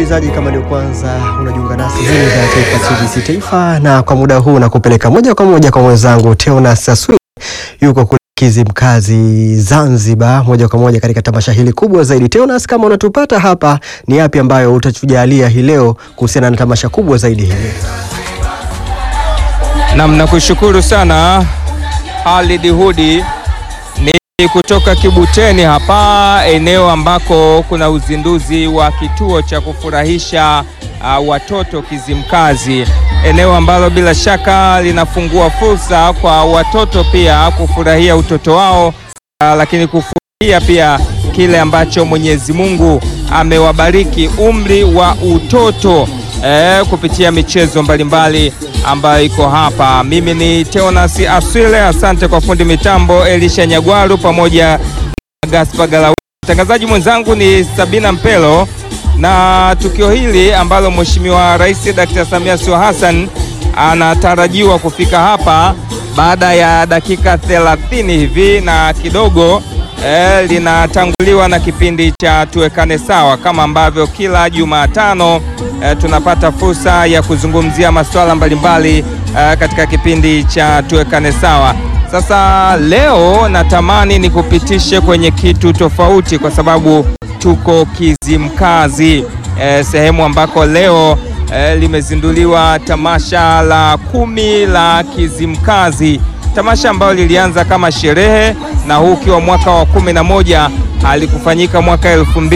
msikilizaji, kama ni kwanza unajiunga nasi, hii ni Taifa TBC Taifa, na kwa muda huu nakupeleka moja kwa moja kwa mwenzangu Teonas Aswile, yuko kule Kizimkazi Zanzibar, moja kwa moja katika tamasha hili kubwa zaidi. Teonas, kama unatupata hapa, ni yapi ambayo utatujalia hii leo kuhusiana na tamasha kubwa zaidi hili? Nakushukuru sana Halid Hudi. Ni kutoka Kibuteni hapa, eneo ambako kuna uzinduzi wa kituo cha kufurahisha watoto Kizimkazi, eneo ambalo bila shaka linafungua fursa kwa watoto pia kufurahia utoto wao, lakini kufurahia pia kile ambacho Mwenyezi Mungu amewabariki, umri wa utoto, kupitia michezo mbalimbali ambayo iko hapa. Mimi ni Teonas Aswile, asante kwa fundi mitambo Elisha Nyagwaru pamoja na Gaspar Galawi. Mtangazaji mwenzangu ni Sabina Mpelo, na tukio hili ambalo Mheshimiwa Rais Dr. Samia Suluhu Hassan anatarajiwa kufika hapa baada ya dakika 30 hivi na kidogo, linatanguliwa na kipindi cha Tuwekane Sawa, kama ambavyo kila Jumatano tunapata fursa ya kuzungumzia masuala mbalimbali katika kipindi cha Tuwekane Sawa. Sasa leo natamani nikupitishe kwenye kitu tofauti, kwa sababu tuko Kizimkazi, sehemu ambako leo limezinduliwa tamasha la 10 la Kizimkazi, tamasha ambalo lilianza kama sherehe na huu ukiwa mwaka wa 11, halikufanyika mwaka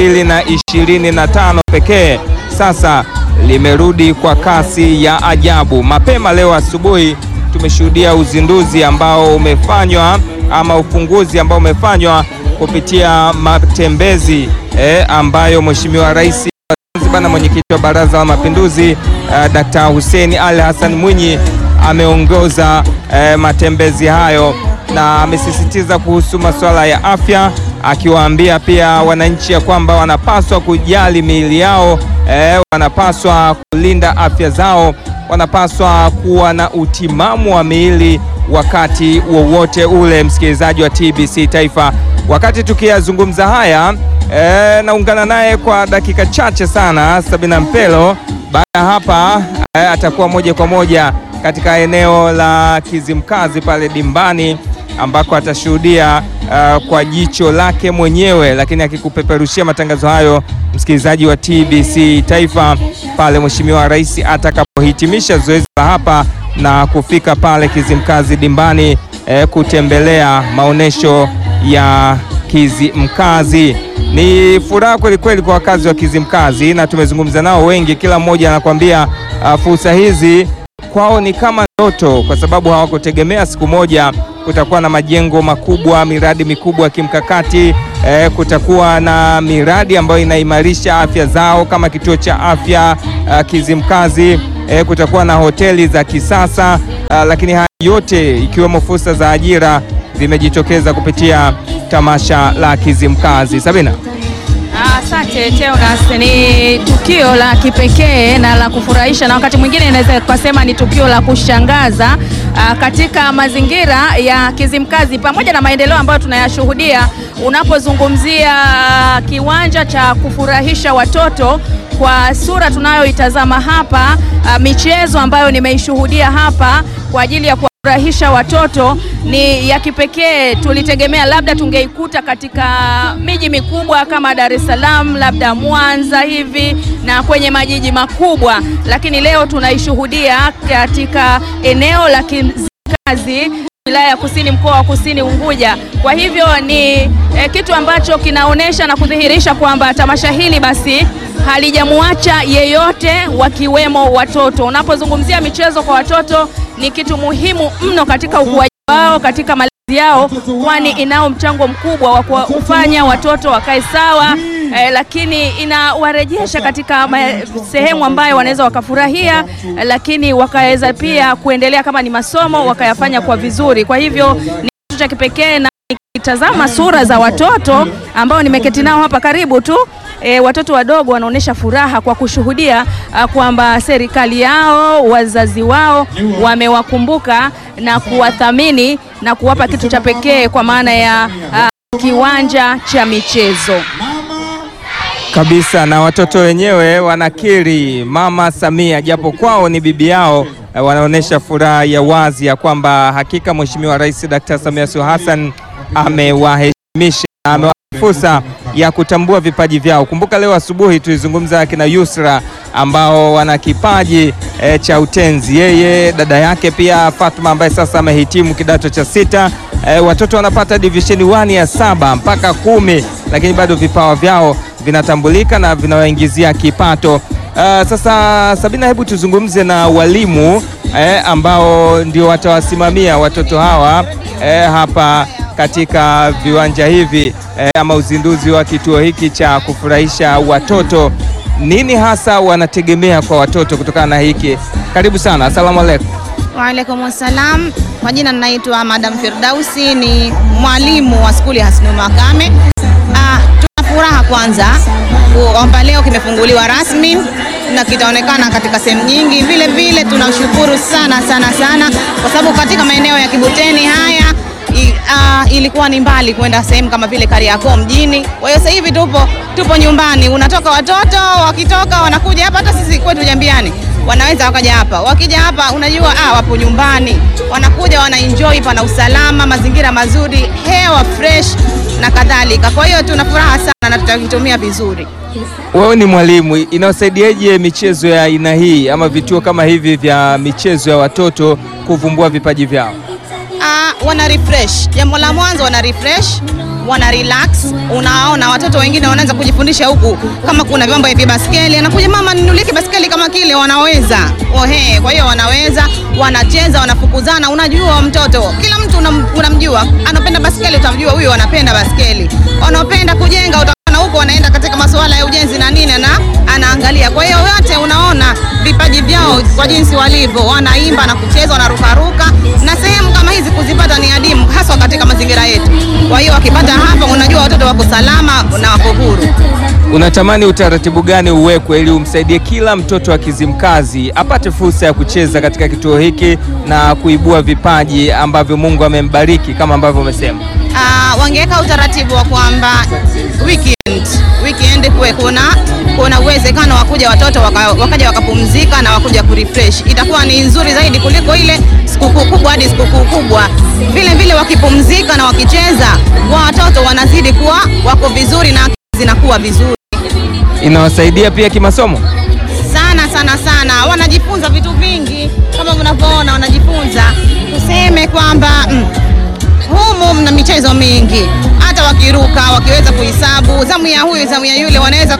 2025 pekee. Sasa limerudi kwa kasi ya ajabu. Mapema leo asubuhi tumeshuhudia uzinduzi ambao umefanywa, ama ufunguzi ambao umefanywa kupitia matembezi ambayo Mheshimiwa Rais Zanzibar na mwenyekiti wa Baraza la Mapinduzi Dr. Hussein Ali Hassan Mwinyi ameongoza matembezi hayo, na amesisitiza kuhusu masuala ya afya, akiwaambia pia wananchi ya kwamba wanapaswa kujali miili yao, wanapaswa kulinda afya zao, wanapaswa kuwa na utimamu wa miili wakati wowote ule. Msikilizaji wa TBC Taifa, wakati tukiyazungumza haya, naungana naye kwa dakika chache sana Sabina Mpelo. Baada hapa atakuwa moja kwa moja katika eneo la Kizimkazi pale dimbani, ambako atashuhudia kwa jicho lake mwenyewe, lakini akikupeperushia matangazo hayo msikilizaji wa TBC Taifa, pale Mheshimiwa Rais atakapohitimisha zoezi la hapa na kufika pale Kizimkazi dimbani, kutembelea maonesho ya Kizimkazi. Ni furaha kweli kweli kwa wakazi wa Kizimkazi, na tumezungumza nao wengi, kila mmoja anakuambia fursa hizi kwao ni kama ndoto, kwa sababu hawakutegemea siku moja kutakuwa na majengo makubwa, miradi mikubwa kimkakati, kutakuwa na miradi ambayo inaimarisha afya zao kama kituo cha afya Kizimkazi, kutakuwa na hoteli za kisasa, lakini haya yote ikiwemo fursa za ajira zimejitokeza kupitia tamasha la Kizimkazi. Sabina. Asante Teonas, ni tukio la kipekee na la kufurahisha, na wakati mwingine inaweza kusema ni tukio la kushangaza katika mazingira ya Kizimkazi, pamoja na maendeleo ambayo tunayashuhudia. Unapozungumzia kiwanja cha kufurahisha watoto, kwa sura tunayoitazama hapa, michezo ambayo nimeishuhudia hapa kwa ajili ya kufurahisha watoto ni ya kipekee. Tulitegemea labda tungeikuta katika miji mikubwa kama Dar es Salaam, labda Mwanza hivi, na kwenye majiji makubwa, lakini leo tunaishuhudia katika eneo la Kizimkazi, wilaya ya Kusini, mkoa wa Kusini Unguja. Kwa hivyo ni kitu ambacho kinaonesha na kudhihirisha kwamba tamasha hili basi halijamuacha yeyote, wakiwemo watoto. Unapozungumzia michezo kwa watoto, ni kitu muhimu mno katika ukuaji wao, katika malezi yao, kwani inao mchango mkubwa wa kufanya watoto wakae sawa, lakini inawarejesha katika sehemu ambayo wanaweza wakafurahia, lakini wakaweza pia kuendelea kama ni masomo wakayafanya kwa vizuri. Kwa hivyo ni kitu cha kipekee, na nikitazama sura za watoto ambao nimeketi nao hapa karibu tu, watoto wadogo wanaonesha furaha kwa kushuhudia kwamba serikali yao, wazazi wao wamewakumbuka na kuwathamini na kuwapa kitu cha pekee kwa maana ya kiwanja cha michezo. kabisa, na watoto wenyewe wanakiri Mama Samia, japo kwao ni bibi yao, wanaonyesha furaha ya wazi ya kwamba hakika Mheshimiwa Rais Dr. Samia Suluhu Hassan amewaheshimisha, amewapa fursa ya kutambua vipaji vyao. Kumbuka leo asubuhi tulizungumza kina Yusra ambao wana kipaji cha utenzi, yeye dada yake pia Fatuma ambaye sasa amehitimu kidato cha 6. Watoto wanapata division 1 ya 7 mpaka 10, lakini bado vipawa vyao vinatambulika na vinawaingizia kipato. Sasa Sabina, hebu tuzungumze na walimu ambao ndio watawasimamia watoto hawa hapa katika viwanja hivi ama uzinduzi wa kituo hiki cha kufurahisha watoto. Nini hasa wanategemea kwa watoto kutokana na hiki? Karibu sana. Asalamu alaykum. Wa alaykum assalam. Kwa jina ninaitwa Madam Firdausi, ni mwalimu wa skuli ya Hasnu Makame. Tuna furaha kwanza kwamba leo kimefunguliwa rasmi na kitaonekana katika sehemu nyingi. Vile vile tunashukuru sana kwa sababu katika maeneo ya Kibuteni haya ilikuwa ni mbali kwenda sehemu kama vile Kariakoo mjini. Kwa hiyo sasa hivi tupo nyumbani, unatoka watoto wakitoka wanakuja hapa, hata sisi kwetu Jambiani wanaweza wakaja hapa. Wakija hapa unajua wapo nyumbani, wanakuja wanaenjoy, pana usalama, mazingira mazuri, hewa fresh na kadhalika. Kwa hiyo tuna furaha sana na tutakitumia vizuri. Wewe ni mwalimu, inawasaidiaje michezo ya aina hii ama vituo kama hivi vya michezo ya watoto kuvumbua vipaji vyao? Wana refresh. Jambo la mwanzo wana refresh, wana relax. Unaona watoto wengine wanaanza kujifundisha huku, kama kuna vyombo hivi baskeli, anakuja mama ninunulie baskeli kama kile, wanaweza. Kwa hiyo wanaweza, wanacheza, wanafukuzana. Unajua mtoto, kila mtu unamjua, anapenda baskeli utamjua huyu anapenda baskeli. Wanapenda kujenga utaona huko wanaenda katika masuala ya ujenzi na nini na anaangalia. Kwa hiyo wote unaona vipaji vyao kwa jinsi walivyo, wanaimba na kucheza, wanarukaruka, na sehemu kama hizi kuzipata ni adimu hasa katika mazingira yetu. Kwa hiyo wakipata hapa unajua watoto wako salama na wako huru. Unatamani utaratibu gani uwekwe ili umsaidie kila mtoto wa Kizimkazi apate fursa ya kucheza katika kituo hiki na kuibua vipaji ambavyo Mungu amembariki kama ambavyo umesema? Wangeweka utaratibu wa kwamba weekend kuwe kuna uwezekano wakuja watoto wakaja wakapumzika na wakuja kurefresh. Itakuwa ni nzuri zaidi kuliko ile sikukuu kubwa hadi sikukuu kubwa. Vile wakipumzika na wakicheza, watoto wanazidi kuwa wako vizuri na zinakuwa vizuri. Inawasaidia pia kimasomo? Sana. Wanajifunza vitu vingi kama mnavyoona, wanajifunza. Tuseme kwamba humu mna michezo mingi, hata wakiruka, wakiweza kuhesabu zamu ya huyu zamu ya yule, wanaweza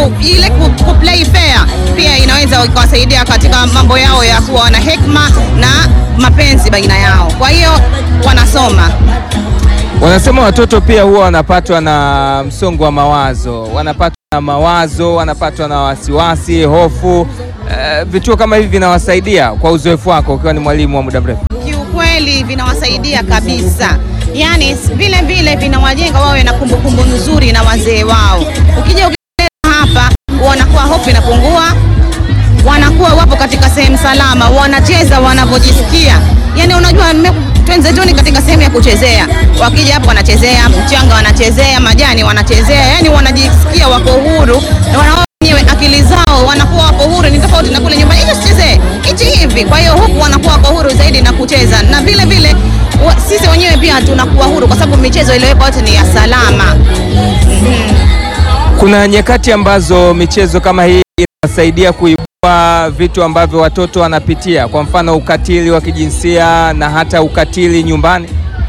play fair. Pia inaweza kuwasaidia katika mambo yao ya kuwa na hekima na mapenzi baina yao. Kwa hiyo wanasoma. Wanasema watoto pia huwa wanapatwa na msongo wa mawazo, wanapatwa na wasiwasi, hofu. Vituo kama hivi vinawasaidia kwa uzoefu wako ukiwa ni mwalimu wa muda mrefu? Kiukweli vinawasaidia kabisa. Yaani vile vinawajenga wawe na kumbukumbu nzuri na wazee wao. Ukija hapa wanakuwa hofu inapungua, wanakuwa wapo katika sehemu salama, wanacheza wanavyojisikia. Yaani unajua twenzetuni katika sehemu ya kuchezea. Wakija hapa wanachezea mchanga, wanachezea majani, wanachezea. Yaani wanajisikia wako huru na wanaona wenyewe akili zao wanakuwa wako huru, ni tofauti na kule nyumbani sichezee hichi hivi. Kwa hiyo huku wanakuwa wako huru zaidi na kucheza. Na vile sisi wenyewe pia tunakuwa huru kwa sababu michezo iliyowekwa yote ni ya salama. Kuna nyakati ambazo michezo kama hii inasaidia kuibua vitu ambavyo watoto wanapitia, kwa mfano ukatili wa kijinsia na hata ukatili nyumbani.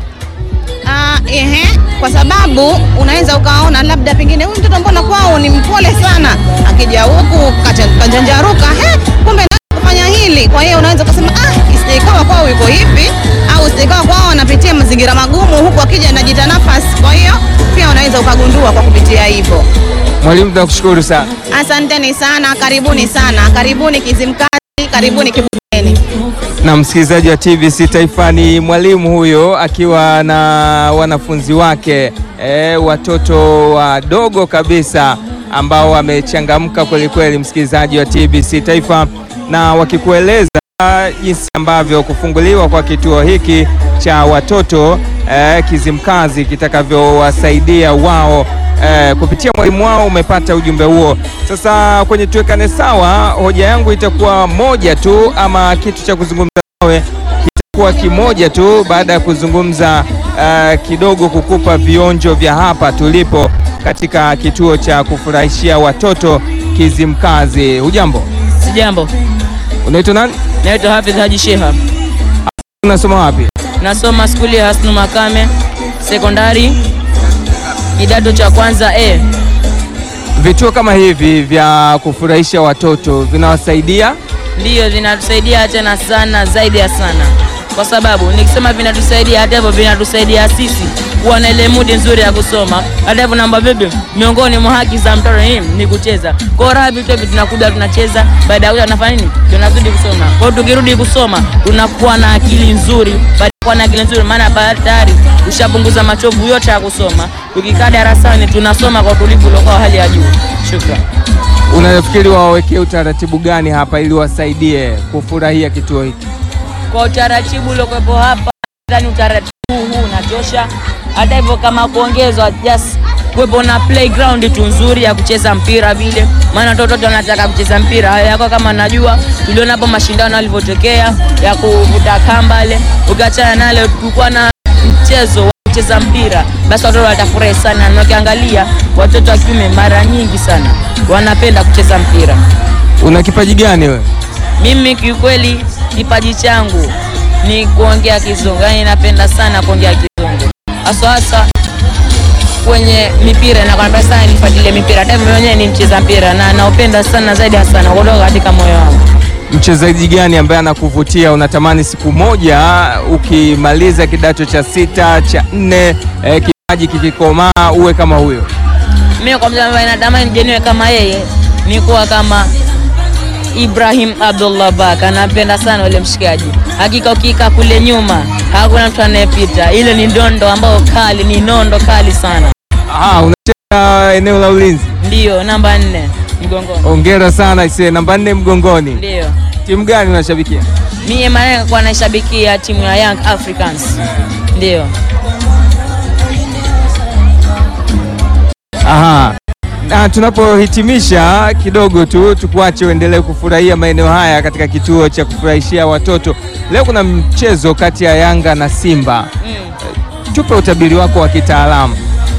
Kwa sababu unaweza ukaona labda pengine huyu mtoto mbona kwao ni mpole sana, akija huku kajanjaruka, kumbe na kufanya hili. Kwa hiyo unaweza kusema isikawa kwao yuko hivi, au isikawa kwao anapitia mazingira magumu, huku akija anajita nafasi. Kwa hiyo pia unaweza ukagundua kwa kupitia hivyo. Mwalimu, tunakushukuru sana. Asanteni sana, karibuni sana, karibuni Kizimkazi, karibuni Kibuteni. Na msikilizaji wa TBC Taifa, ni mwalimu huyo akiwa na wanafunzi wake, watoto wadogo kabisa ambao wamechangamka kweli kweli, msikilizaji wa TBC Taifa, na wakikueleza jinsi ambavyo kufunguliwa kwa kituo hiki cha watoto Kizimkazi kitakavyowasaidia wao kupitia mwalimu wao. Umepata ujumbe huo. Sasa kwenye tuwekane sawa, hoja yangu itakuwa moja tu, ama kitu cha kuzungumza nawe kitakuwa kimoja tu, baada ya kuzungumza kidogo, kukupa vionjo vya hapa tulipo katika kituo cha kufurahishia watoto Kizimkazi. Hujambo? Sijambo. Unaitwa nani? Naitwa Hafidh Haji Sheha. Unasoma wapi? Nasoma skuli ya Hasnu Makame sekondari kidato cha kwanza A. Vituo kama hivi vya kufurahisha watoto vinawasaidia? Ndiyo, vinatusaidia tena sana, zaidi ya sana. Kwa sababu nikisema vinatusaidia, hata hivyo vinatusaidia sisi kuwa na ile mood nzuri ya kusoma. Hata hivyo namba bebe, miongoni mwa haki za mtoto ni kucheza. Kwa raha vitu hivi tunakuja tunacheza, baada ya tunafanya nini? Tunazidi kusoma. Kwa hiyo tukirudi kusoma, tunakuwa na akili nzuri. Baada kuwa na akili nzuri, maana tayari ushapunguza machovu yote ya kusoma. Ukikaa darasani tunasoma kwa utulivu uliokuwa hali ya juu. Shukrani. Unafikiri wawekee utaratibu gani hapa ili wasaidie kufurahia kituo hiki? Kwa utaratibu uliokuwepo hapa, ndani utaratibu huu unatosha. Hata hivyo kama kuongezwa, just kuwepo na playground tu nzuri ya kucheza mpira vile, maana watoto wanataka kucheza mpira. Hayo yako kama najua, tuliona hapo mashindano yalivyotokea ya kuvuta kamba ile, ukiachana nale tulikuwa na mchezo wa kucheza mpira, basi watoto watafurahi sana. Na ukiangalia watoto wa kiume mara nyingi sana wanapenda kucheza mpira. Una kipaji gani wewe? Mimi kiukweli kipaji changu ni kuongea Kizungu. Yaani napenda sana kuongea Kizungu. Hasa kwenye mipira, na kwamba sana nifuatilie mipira. Hata mimi mwenyewe ni mcheza mpira na naupenda sana, zaidi sana kutoka katika moyo wangu. Mchezaji gani ambaye anakuvutia, unatamani siku moja ukimaliza kidato cha 6 cha 4 kipaji kikikomaa uwe kama huyo? Mimi kwa mfano natamani niwe kama yeye, ni kuwa kama Ibrahim Abdullah Baka. Napenda sana ule mshikaji. Hakika ukika kule nyuma hakuna mtu anayepita. Ile ni ndondo ambao kali, ni nondo kali sana. Unacheza eneo la ulinzi? Ndio, namba 4 mgongoni. Hongera sana ise, namba 4 mgongoni. Ndio. Timu gani unashabikia? Mimi maana kwa nashabikia timu ya Young Africans. Ndio. Na tunapohitimisha kidogo tu tukuache uendelee kufurahia maeneo haya katika kituo cha kufurahishia watoto. Leo kuna mchezo kati ya Yanga na Simba. Tupe utabiri wako wa kitaalamu.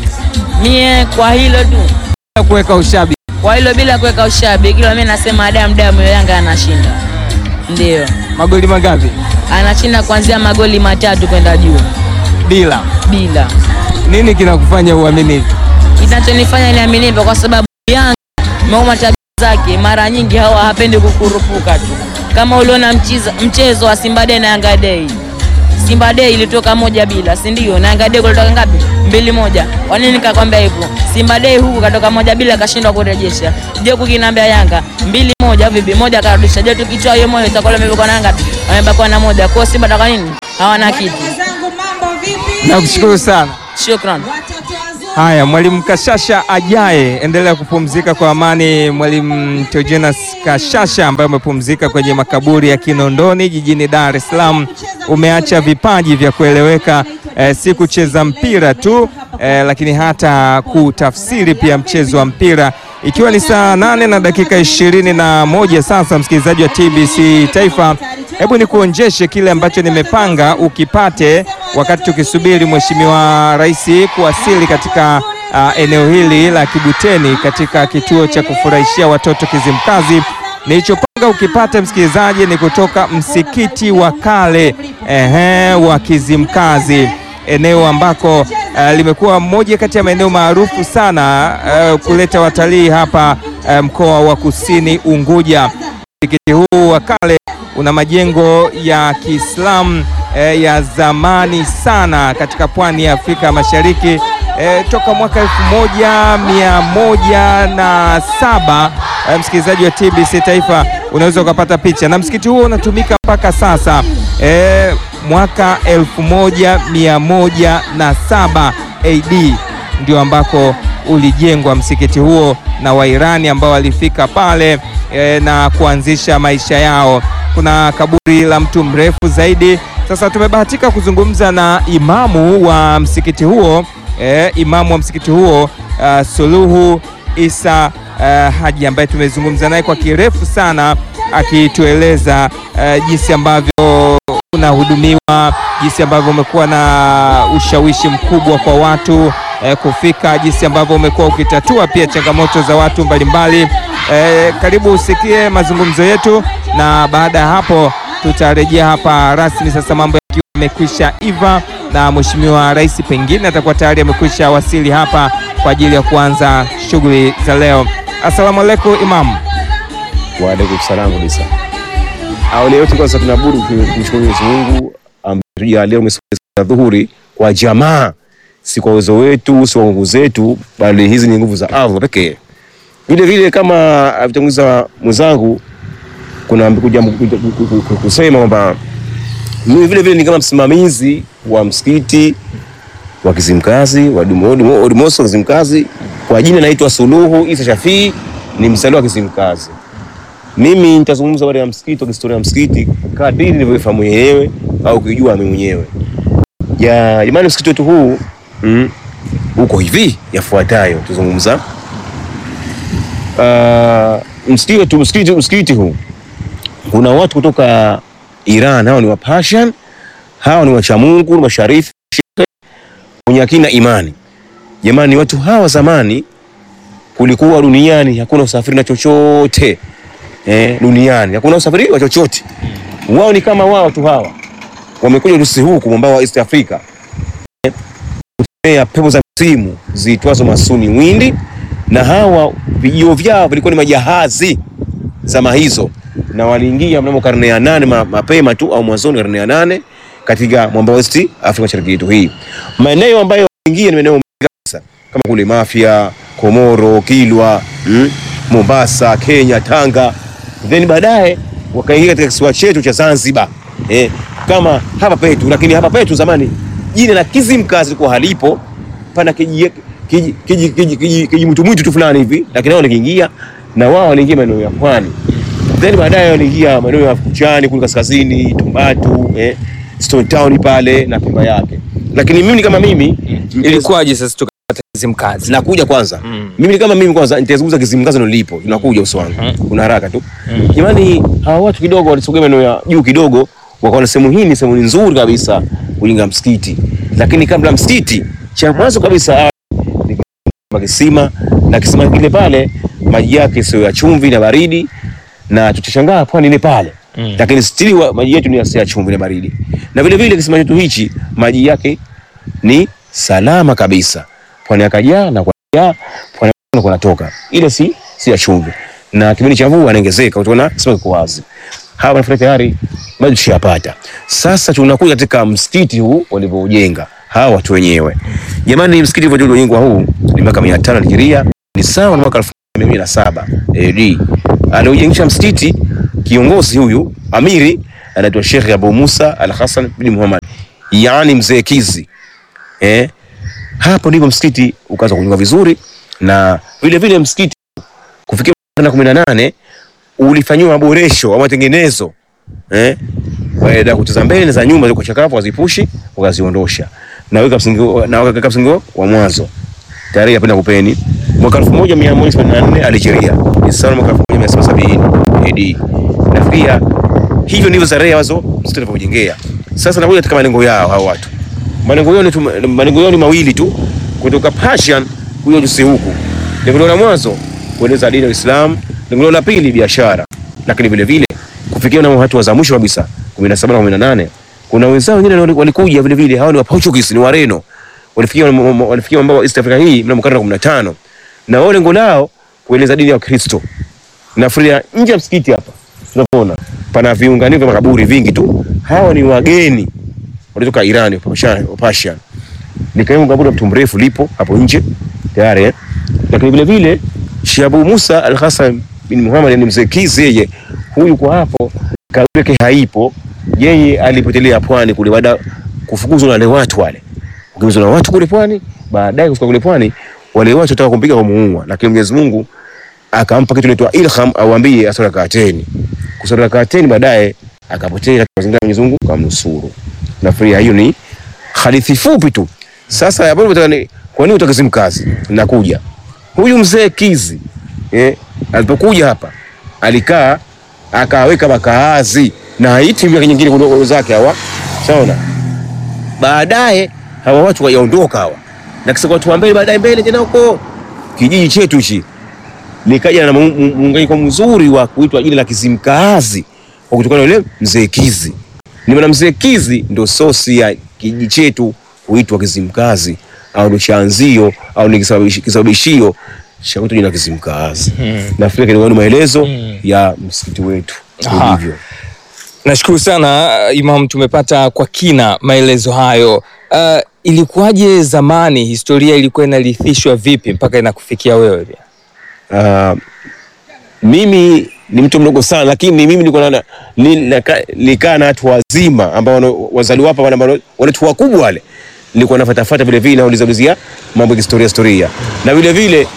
Mie kwa hilo tu kuweka ushabiki. Kwa hilo bila kuweka ushabiki, mimi nasema damu Yanga anashinda. Ndio. Magoli mangapi? Anashinda kuanzia magoli 3 kwenda juu. Bila. Nini kinakufanya uamini hivi? Kinachonifanya niamini hivyo kwa sababu Yanga mauma tabia zake mara nyingi hapendi kukurupuka tu. Kama uliona mchezo wa Simba Day na Yanga Day. Simba Day ilitoka 1-0, si ndio? Na Yanga Day kulitoka ngapi? 2-1. Kwa nini nikakwambia hivyo? Simba Day huku katoka 1-0 kashindwa kurejesha. Je, kukiniambia Yanga 2-1 vipi? 1 karudisha. Je, tukitoa hiyo moyo itakuwa imebaki na ngapi? Wamebaki na 1. Kwa Simba taka nini? Hawana kitu. Nakushukuru sana. Shukrani. Haya, Mwalimu Kashasha ajaye, endelea kupumzika kwa amani. Mwalimu Theogenas Kashasha ambaye umepumzika kwenye makaburi ya Kinondoni jijini Dar es Salaam. Umeacha vipaji vya kueleweka, si kucheza mpira tu, lakini hata kutafsiri pia mchezo wa mpira. Ikiwa ni saa 8 na dakika 21 sasa, msikilizaji wa TBC Taifa, hebu nikuonjeshe kile ambacho nimepanga ukipate wakati tukisubiri Mheshimiwa Rais kuwasili katika eneo hili la Kibuteni katika kituo cha kufurahishia watoto Kizimkazi. Nilichopanga ukipate msikilizaji ni kutoka msikiti wa kale wa Kizimkazi, eneo ambako limekuwa moja kati ya maeneo maarufu sana kuleta watalii hapa mkoa wa Kusini Unguja. Msikiti huu wa kale una majengo ya Kiislamu ya zamani sana katika pwani ya Afrika Mashariki toka mwaka 1107. Msikilizaji wa TBC Taifa, unaweza ukapata picha, na msikiti huo unatumika mpaka sasa. Mwaka 1107 AD ndio ambako ulijengwa msikiti huo na Wairani ambao walifika pale na kuanzisha maisha yao. kuna kaburi la mtu mrefu zaidi. Sasa tumebahatika kuzungumza na imamu wa msikiti huo, Suluhu Isa Haji, ambaye tumezungumza naye kwa kirefu sana, akitueleza jinsi ambavyo unahudumiwa, jinsi ambavyo umekuwa na ushawishi mkubwa kwa watu kufika, jinsi ambavyo umekuwa ukitatua pia changamoto za watu mbalimbali. Karibu usikie mazungumzo yetu, na baada ya hapo tutarejea hapa rasmi. Sasa mambo yakiwa yamekwisha iva na Mheshimiwa Rais pengine atakuwa tayari amekwisha wasili hapa kwa ajili ya kuanza shughuli za leo. Asalamu alaykum Imam. Wa alaykum salaam kabisa. Awali yote kwanza tunaabudu kumshukuru Mwenyezi Mungu ambaye leo umesogeza dhuhuri kwa jamaa, si kwa uwezo wetu, si kwa nguvu zetu, bali hizi ni nguvu za Allah pekee. Vile vile kama alitanguliza mwenzangu, kuna kuja kusema kwamba mimi vile vile ni kama msimamizi wa msikiti wa Kizimkazi wa Odumoso Kizimkazi. Kwa jina naitwa Suluhu Isa Shafii, ni msaliwa wa Kizimkazi. Mimi nitazungumza baada ya msikiti, kwa historia ya msikiti kadiri nilivyofahamu mwenyewe au kujua mimi mwenyewe. Jamani, msikiti wetu huu uko hivi yafuatayo tuzungumza. Msikiti huu kuna watu kutoka Iran, hao ni wa Persian, hao ni wacha Mungu, masharifu, wenye akina imani. Jamani, watu hawa zamani kulikuwa duniani hakuna usafiri na chochote. Duniani hakuna usafiri wa chochote. Wao ni kama wao tu hawa wamekuja Urusi huku mwambao wa East Africa, kutumia pepo za simu ziitwazo masuni windi, na hawa vijio vyao vilikuwa ni majahazi zama hizo, na waliingia mnamo karne ya 8 mapema tu au mwanzoni karne ya 8 katika mwambao wa East Africa Mashariki yetu hii. Maeneo ambayo waliingia ni maeneo kabisa kama kule Mafia, Komoro, Kilwa, Mombasa, Kenya, Tanga. Then baadaye wakaingia katika kisiwa chetu cha Zanzibar. Kama hapa petu, lakini hapa petu zamani jina la Kizimkazi lilikuwa halipo, pana kiji mtu tu fulani hivi, lakini wao waliingia na wao waliingia maeneo ya pwani. Then baadaye waliingia maeneo ya Kuchani kule kaskazini, Tumbatu, Stone Town pale na Pemba yake. Lakini mimi kama mimi Ilikuwaje sasa tukapata Kizimkazi? Nakuja kwanza. Mimi kama mimi kwanza nitazungumza Kizimkazi ndio lipo. Tunakuja uso wangu. Kuna haraka tu. Jamani, hawa watu kidogo walisogea maeneo ya juu kidogo, wakaona sehemu hii ni sehemu nzuri kabisa kujenga msikiti. Lakini kabla msikiti, cha mwanzo kabisa ni kisima, na kisima kile pale maji yake sio ya chumvi na baridi, na tutashangaa pwani ile pale. Lakini stili maji yetu ni ya chumvi na baridi. Na vile vile kisima chetu hichi maji yake ni salama kabisa. Pwani yakajaa na pwani kunatoka. Ile si ya chumvi. Na kipindi cha mvua anaongezeka, utaona sio kwa wazi. Hapa nafikiri tayari maji tushapata. Sasa tunakuja katika msikiti huu walivyojenga hawa watu wenyewe. Jamani, msikiti uliojengwa huu ni mwaka 500 Nigeria, ni sawa na mwaka 1107 AD. Aliojenga msikiti kiongozi huyu amiri anaitwa Sheikh Abu Musa Al-Hasan bin Muhammad, yani mzee Kizi. Hapo ndipo msikiti ukaanza kujengwa vizuri, na vile vile msikiti kufikia mwaka 18 ulifanywa maboresho au matengenezo. Baada ya kucheza mbele za nyumba zile chakavu wazipushi wakaziondosha na weka msingi wa mwanzo. Tarehe yapenda kupeni mwaka 1184 Algeria, ni sawa mwaka 1970 AD. Nafikia hivyo ndivyo tarehe wazo msikiti ulipojengea. Sasa nakuja katika malengo yao hao watu. Malengo yao ni mawili tu, kutoka Persian kuja Urusi huku. Lengo la mwanzo kueneza dini ya Uislamu, lengo la pili biashara. Lakini vile vile kufikia na hatua za mwisho kabisa 17 na 18 kuna wenzao wengine walikuja vile vile, hao ni wa Portuguese, ni Wareno. Walifikia ambao East Africa hii mnamo karne 15, na wao lengo lao kueneza dini ya Kristo. Na Afrika nje ya msikiti hapa tunapoona pana viunganio vya makaburi vingi tu. Hao ni wageni walitoka Iran, Persian. Nikaenda kaburi mtu mrefu lipo hapo nje tayari. Lakini vile vile Sheikh Abu Musa Al-Hasan bin Muhammad ni mzee Kizi, yeye huyu kwa hapo kaburi haipo. Yeye alipotelea pwani kule baada kufukuzwa na wale watu wale. Ukimzwa na watu kule pwani, baadaye kufika kule pwani wale watu wataka kumpiga kumuua, lakini Mwenyezi Mungu akampa kitu kinaitwa ilham, auambie asala kateni. Kusala kateni baadaye akapotea katika mazingira ya Mwenyezi Mungu kamnusuru. Nafikiria hiyo ni hadithi fupi tu. Sasa hapo nataka kwa nini utakizimkazi? Nakuja. Huyu mzee Kizi alipokuja hapa alikaa akaweka makaazi na hiti miaka nyingine kwa zake hawa. Saona? Baadaye hawa watu waondoka hawa. Na kisa watu wa mbele baadaye mbele tena huko kijiji chetu hichi. Nikaja na muunganiko mzuri wa kuitwa jina la Kizimkazi kwa kutokana na yule mzee Kizi. Ni maana mzee Kizi ndio sosi ya kijiji chetu kuitwa Kizimkazi au ndo chanzio au ni kisababishio cha kuitwa jina la Kizimkazi. Nafikiri ni maelezo ya msikiti wetu hivyo. Nashukuru sana Imam, tumepata kwa kina maelezo hayo. Ilikuwaje zamani, historia ilikuwa inarithishwa vipi mpaka inakufikia wewe pia? Mimi ni mtu mdogo sana, lakini mimi nilikaa na watu wazima ambao wazaliwa hapa, watu wakubwa wale. Nilikuwa nafuata vile vile na ulizia mambo ya historia. Na vile vile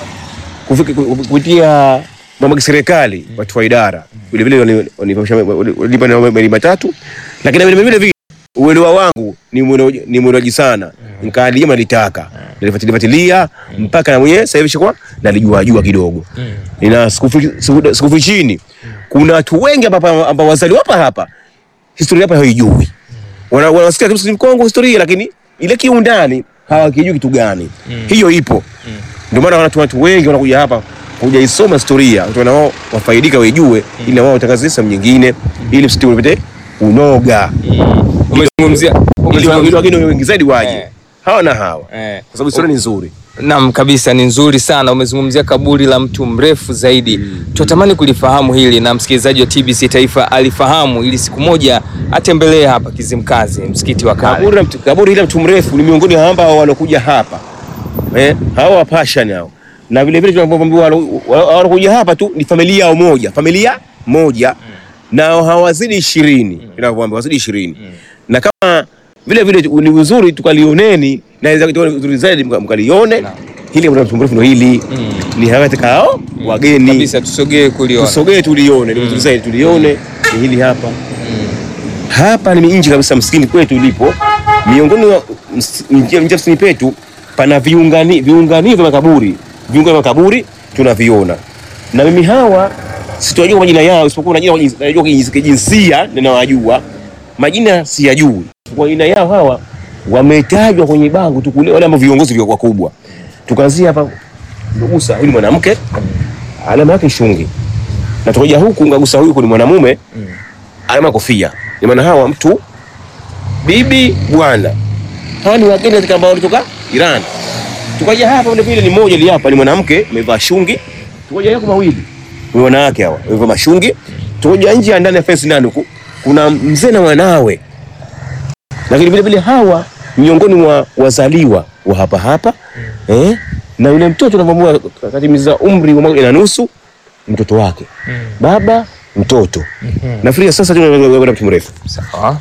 kupitia mambo ya serikali, watu wa idara. Vile vile walipa na matatu. Lakini vile vile uelewa wangu ni mwelewaji sana. Nikaadi kama nilitaka. Nilifuatilia mpaka na mwenyewe sasa hivi shikwa nalijua kidogo. Nina sikufi chini. Kuna watu wengi ambao wazaliwa hapa. Historia hapa haijui. Wanasikia tu Mkongo historia, lakini ile kiundani hawakijui kitu gani. Hiyo ipo. Ndio maana watu wengi wanakuja hapa kuja isoma historia. Watu nao wafaidika wajue ili wao watangazie sehemu nyingine ili msiti upate unoga. Umezungumzia wageni wengi zaidi waje. Hawa na hawa. Kwa sababu historia ni nzuri. Naam, kabisa ni nzuri sana. Umezungumzia kaburi la mtu mrefu zaidi. Tunatamani kulifahamu hili na msikilizaji wa TBC Taifa alifahamu ili siku moja atembelee hapa Kizimkazi, msikiti wa kale. Kaburi la mtu mrefu ni miongoni mwa ambao walokuja hapa. Hawa passion hao. Na vile vile tunapoambiwa walokuja hapa tu ni familia moja. Na hawazidi 20. Ninavyoambiwa wazidi 20. Na kama vile vile ni uzuri tukalioneni na inaweza kuwa uzuri zaidi mkalione. Hili mtu mrefu ndio hili. Ni hawa takao wageni. Kabisa tusogee kuliona. Tusogee tulione, ni uzuri zaidi tulione ni hili hapa. Hapa ni nje kabisa msikini kwetu ulipo. Miongoni mwa mjafsini petu pana viungani vya makaburi. Viungo vya makaburi tunaviona. Na mimi hawa sitojua majina yao isipokuwa najua kijinsia ninawajua. Majina siyajui. Kwa jina yao hawa wametajwa kwenye bango tu kule wale ambao viongozi wakubwa. Tukaanzia hapa Ngagusa, huyu mwanamke alama yake shungi. Na tukaja huku Ngagusa huyu ni mwanamume alama kofia. Ni maana hawa mtu bibi bwana. Hawa ni wageni katika ambao walitoka Iran. Tukaja hapa vile vile ni mmoja ile hapa ni mwanamke amevaa shungi. Tukaja yako mawili. Ni wanawake hawa, wamevaa mashungi. Tukaja nje ndani ya fence ndani huku kuna mzee na mwanawe. Lakini vile vile hawa miongoni mwa wazaliwa wa hapa. Na yule mtoto tunamwambia katimiza umri wa mwaka na nusu mtoto wake. Baba mtoto. Nafikiria sasa tunaona mtu mrefu. Sawa.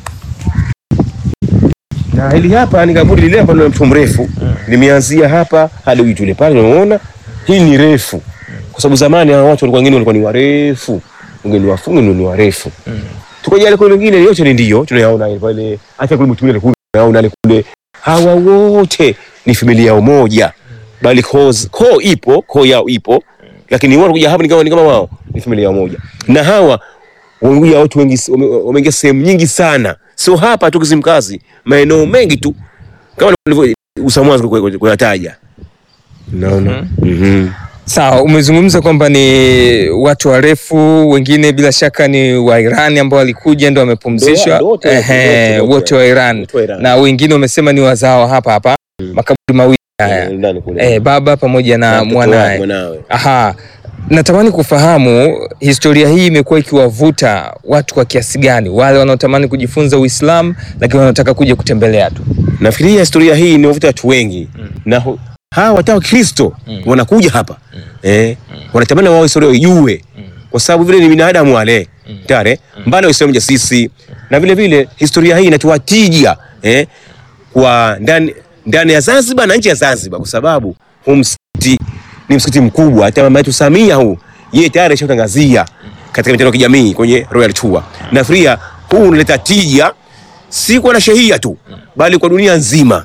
Na hili hapa ni kaburi lile hapa ni mtu mrefu. Nimeanzia hapa hadi huyu yule pale unaona. Hii ni refu. Kwa sababu zamani hao watu walikuwa wengine walikuwa ni warefu. Wengine wafungu ni warefu. Tukoja ile kule wengine yote ni ndio tunayaona pale. Hata kule mtu yule kule tunaona kule. Hawa wote ni familia moja. Bali koo yao ipo. Lakini wao kuja hapa ni kama wao ni familia moja. Na hawa wamekuja watu wengi wameingia sehemu nyingi sana. Sio hapa tu Kizimkazi, maeneo mengi tu kama usamwazo kuyataja. Naona. Sawa, umezungumza kwamba ni watu warefu, wengine bila shaka ni wa Iran ambao walikuja ndio wamepumzishwa. Wote wa Iran. Na wengine wamesema ni wazao hapa. Makaburi mawili haya. Baba pamoja na mwanae. Natamani kufahamu historia hii imekuwa ikiwavuta watu kwa kiasi gani, wale wanaotamani kujifunza Uislamu lakini wanataka kuja kutembelea tu. Nafikiria historia hii inawavuta watu wengi. Na hawa watu wa Kristo wanakuja hapa. Wanatamani wao historia ijue. Kwa sababu vile ni binadamu wale. Tare, mbali Uislamu sisi. Na vile vile historia hii inatuatija kwa ndani ya Zanzibar na nje ya Zanzibar kwa sababu msikiti ni msikiti mkubwa. Hata mama yetu Samia yeye tayari ashatangazia katika mitandao ya kijamii kwenye Royal Tour. Nafikiria huu unaleta tija si kwa shehia tu bali kwa dunia nzima.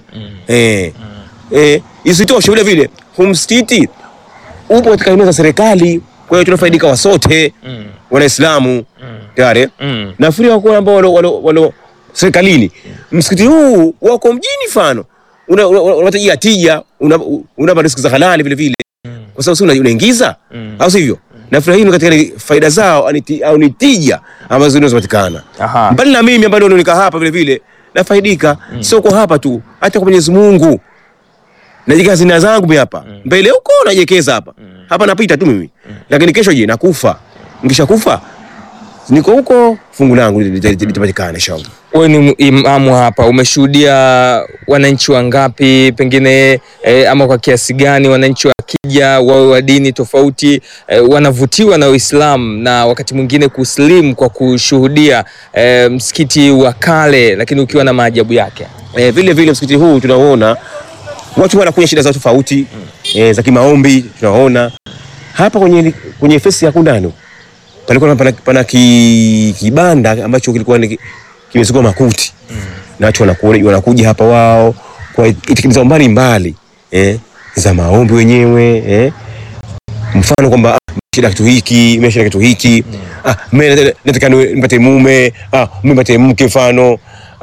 Isitoshe vile vile msikiti upo katika eneo za serikali, kwa hiyo tunafaidika wa sote Waislamu tayari. Nafikiria wako ambao walo serikalini, msikiti huu wako mjini mfano unatajia tija, una riziki za halali vile vile, kwa sababu si unaingiza au sivyo? Nafikiria hii katika faida zao au ni tija ambazo zinazopatikana. Mbali na mimi ambaye nika hapa vile vile nafaidika, sio kwa hapa tu, hata kwa Mwenyezi Mungu najika zina zangu mimi hapa mbele huko najekeza hapa napita tu mimi, lakini kesho je nakufa, nikishakufa niko huko fungu langu litapatikana inshallah. Wewe ni imamu hapa, umeshuhudia wananchi wangapi pengine ama kwa kiasi gani wananchi wakija wawe wa dini tofauti wanavutiwa na Uislamu na wakati mwingine kuslimu kwa kushuhudia msikiti wa kale lakini ukiwa na maajabu yake? Vile vile msikiti huu tunaona watu wanakuja shida zao tofauti za kimaombi. Tunaona hapa kwenye fesi ya kundani palikuwa pana kibanda ambacho kilikuwa kimesukwa makuti na watu wanakuja hapa wao kwa itikadi zao mbalimbali za maombi wenyewe, mfano kwamba shida kitu hiki, nimeshinda kitu hiki, mimi nataka nipate mume, nipate mke mfano.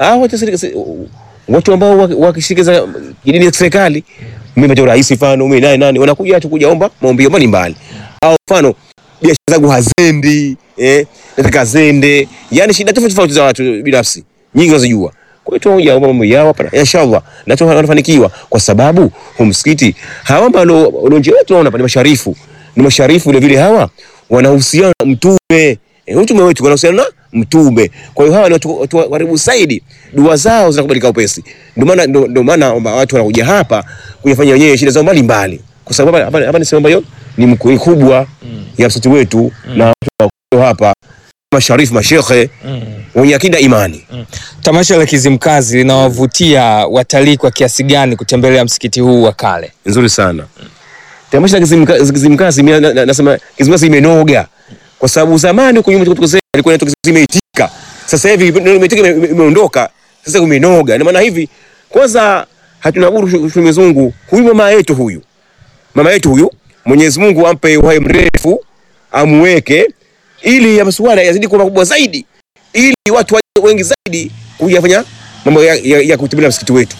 Watu ambao wakishirikiza dini ya serikali, mimi ndio rais mfano, mimi nani wanakuja tu kujaomba maombi mbalimbali, au mfano biashara zangu hazendi, nataka zende, yani shida tofauti za watu binafsi nyingi unazojua. Kwa hiyo tunaomba mambo yao hapa inshallah na tunafanikiwa, kwa sababu msikiti hawa ambao nje wetu tunaona ni masharifu vile vile hawa wanahusiana na mtume, mtume wetu wanahusiana na mtume. Kwa hiyo hawa ni watu karibu zaidi, dua zao zinakubalika upesi. Ndio maana watu wanakuja hapa kuyafanya wenyewe shida zao mbalimbali, kwa sababu hapa ni sehemu ambayo ni mkubwa ya msikiti wetu na watu hapa masharifu mashekhe wenye akida imani. Tamasha la Kizimkazi linawavutia watalii kwa kiasi gani kutembelea msikiti huu wa kale? Nzuri sana. Tamasha la Kizimkazi nasema Kizimkazi imenoga, kwa sababu zamani huko nyuma ilikuwa inaitwa Kizimeitika. Sasa hivi Imeitika imeondoka, sasa kumenoga. Ina maana hivi kwanza hatuna buru Mwenyezi Mungu huyu mama yetu huyu Mwenyezi Mungu ampe uhai mrefu, amweke ili ya masuala yazidi kuwa makubwa zaidi, ili watu wengi zaidi kujafanya mambo ya kutembelea msikiti wetu.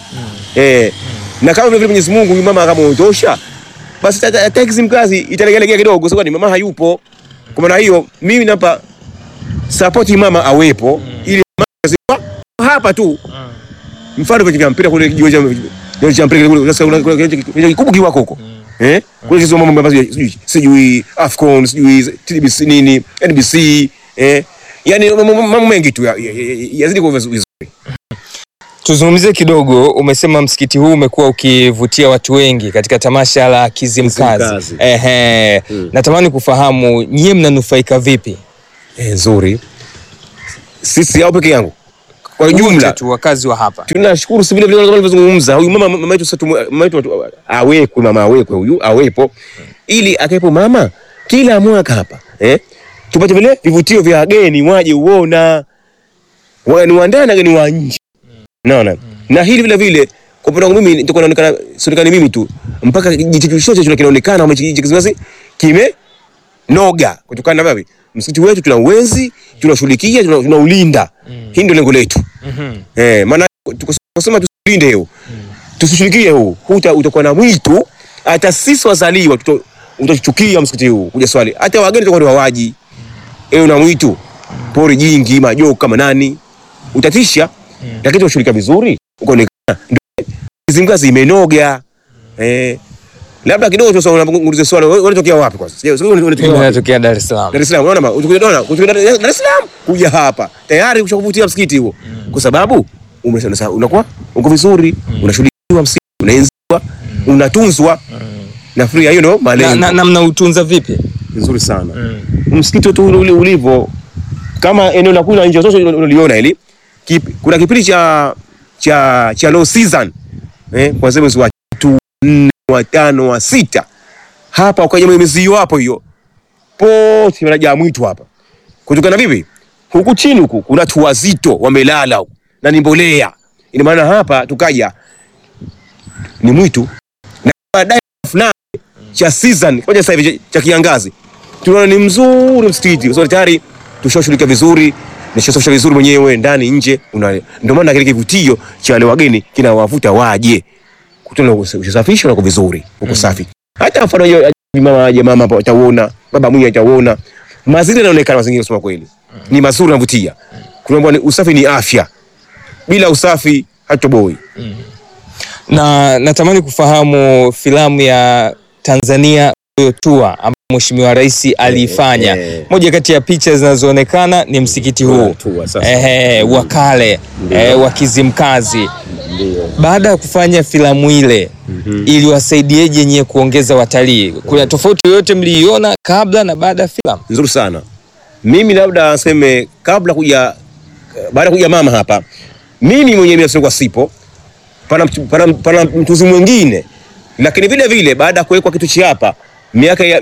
Na kama vile Mwenyezi Mungu huyu mama akamuondosha, basi hata Kizimkazi italegea kidogo, sababu ni mama hayupo. Kwa maana hiyo mimi napa support mama awepo, ili mama hapa tu mfano kwa mpira kule kiwanja mpira kule kuna kikubwa kiwako huko. Kule hizo mambo ambazo sijui Afcon, sijui TBC nini, NBC, yani mambo mengi tu yazidi kuwa vizuri. Tuzungumzie kidogo, umesema msikiti huu umekuwa ukivutia watu wengi katika tamasha la Kizimkazi. Natamani kufahamu nyie mnanufaika vipi? Nzuri. Sisi au peke yangu kwa jumla tu wakazi wa hapa tunashukuru vile vile kama nilivyozungumza, huyu mama yetu sasa awekwe, mama awekwe, huyu awepo, ili akaepo mama kila mwaka hapa tupate vile vivutio vya wageni waje uona, wageni wa ndani na wageni wa nje. Naona na hili vile vile kwa upande wangu mimi nitakuwa naonekana serikali mimi tu mpaka jicho chote kinaonekana kama Kizimkazi kimenoga kutokana na wapi msikiti wetu tuna uwenzi, tunashughulikia, tunaulinda. Hii ndio lengo letu. Maana tukosema tusilinde hiyo, tusishughulikie huu, utakuwa na mwitu, hata sisi wazaliwa utachukia msikiti huu kuja swali, hata wageni tutakuwa hawaji. Na mwitu pori jingi, majoka kama nani, utatisha. Lakini tunashughulika vizuri, ukaonekana ndio Kizimkazi imenoga. Labda kidogo tu unauliza swali, wewe unatokea wapi kwanza? Unatokea Dar es Salaam. Dar es Salaam, unaona ukikuja Dar es Salaam kuja hapa tayari ushakuvutia msikiti huo, kwa sababu umesema unakuwa uko vizuri, unashughulikiwa msikiti, unaenziwa, unatunzwa. Na free hiyo ndio malengo. Na mnautunza vipi? Nzuri sana. Msikiti wetu ule ulivyo kama eneo la kula nje zote unaliona hili. Kuna kipindi cha low season. Kwa sababu mwezi wa 4 wa 5 wa 6 hapa ukaja mwezi hapo hiyo pote wanajaa mwitu hapa. Kutokana vipi? Huku chini huku kuna watu wazito wamelala huku na ni mbolea. Ina maana hapa tukaja ni mwitu na baadaye fulani cha season kama sasa hivi cha kiangazi. Tunaona ni mzuri msikiti. So tayari tushashughulika vizuri, nishasafisha vizuri mwenyewe ndani nje. Ndio maana kile kivutio cha wale wageni kinawavuta waje. Kutana ushasafisha na vizuri, uko safi. Hata mfano hiyo mama aje, mama hapo ataona, baba mwenyewe ataona. Mazingira yanaonekana, mazingira kusema kweli ni mazuri, yanavutia. Kuna usafi ni afya. Bila usafi hatoboi. Na natamani kufahamu filamu ya Tanzania Tour ambayo Mheshimiwa Rais aliifanya. Moja kati ya picha zinazoonekana ni msikiti huu wa kale wa Kizimkazi. Baada ya kufanya filamu ile iliwasaidieje nyie kuongeza watalii? Kuna tofauti yoyote mliiona kabla na baada ya filamu? Nzuri sana. Mimi labda aseme kabla kuja, baada kuja mama hapa, mimi mwenyewe sikuwa sipo. Pana mtuzi mwingine. Lakini vile vile baada ya kuwekwa kitu chi hapa, miaka ya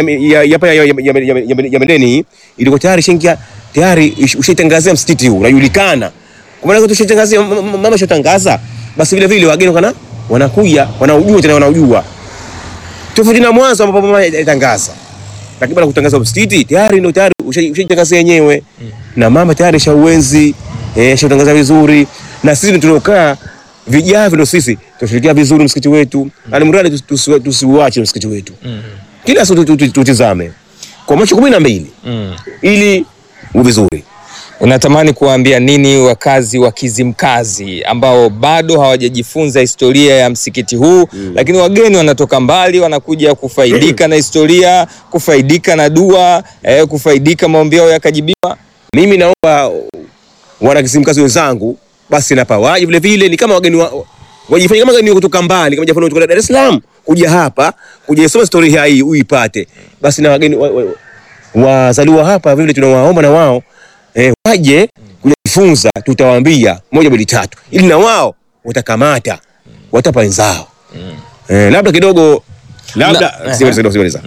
Mendeni ilikuwa tayari shingia tayari ushaitangazia msikiti huu unajulikana. Kwa maana tushitangazia mama shotangaza, basi vile vile wageni kana wanakuja, wanaujua tena wanaujua. Tofauti na mwanzo ambapo mama itangaza. Lakini baada kutangaza msikiti tayari ndio tayari ushaitangazia yenyewe. Na mama tayari shauenzi, shatangaza vizuri. Na sisi tunaokaa vijavyo ndio sisi tushirikia vizuri msikiti wetu. Alimradi tusiuache msikiti wetu. Kila siku tutizame kwa macho 12 ili uwe vizuri. Unatamani kuambia nini wakazi wa Kizimkazi ambao bado hawajajifunza historia ya msikiti huu, lakini wageni wanatoka mbali wanakuja kufaidika na historia, kufaidika na dua, kufaidika maombi yao yakajibiwa? Mimi naomba wana Kizimkazi wenzangu basi na pawaje vile vile ni kama wageni wajifanye kama wageni kutoka mbali, kama jafano kutoka Dar es Salaam kuja hapa kuja soma historia hii uipate. Basi na wageni wazaliwa hapa vile tunawaomba na wao waje kujifunza, tutawaambia 1 2 3 ili na wao watakamata watapa wenzao. Labda kidogo siweza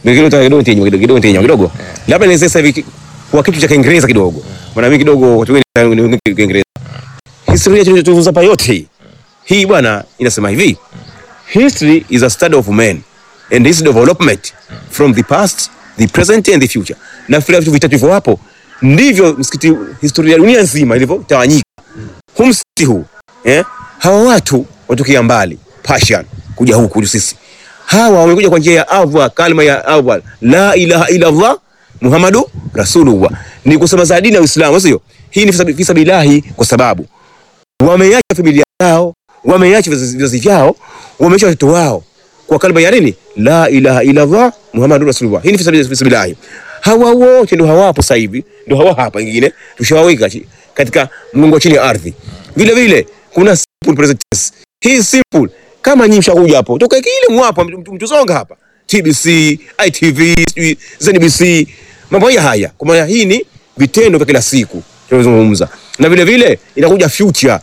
kidogo labda ni sasa hivi kwa kitu cha Kiingereza kidogo, maana mimi kidogo watu wengi Kiingereza. Historia tunayofunza hapa yote hii bwana inasema hivi: history is a study of men and its development from the past, the present and the future. Na vitu vitatu hivyo hapo ndivyo msikiti, historia ya dunia nzima ilivyotawanyika. Huu msikiti huu hawa watu watokea mbali Persian kuja huku sisi, hawa wamekuja kwa njia ya Allah, kalima ya Allah, la ilaha illa Allah Muhammadu Rasulullah, ni kusema za dini ya Uislamu, sio? Hii ni fisabilillahi, kwa sababu wameacha familia zao, wameacha vizazi vyao, wameacha watoto wao kwa kalima ya nini? La ilaha illa Allah Muhammadu Rasulullah. Hii ni fisabilillahi. Hawa wote ndio hawapo sasa hivi, ndio hawa hapa wengine tushawaweka katika mgongo chini ya ardhi. Vile vile kuna simple presenters. Hii simple kama nyinyi mshakuja hapo toka kile mwapo mtuzonga hapa TBC, ITV, ZNBC, mambo haya. Kwa maana hii ni vitendo vya kila siku tunazungumza. Na vile vile inakuja future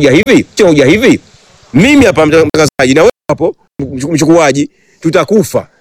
inakuja hivi. Mimi hapa mtangazaji na wewe hapo mchukuaji tutakufa.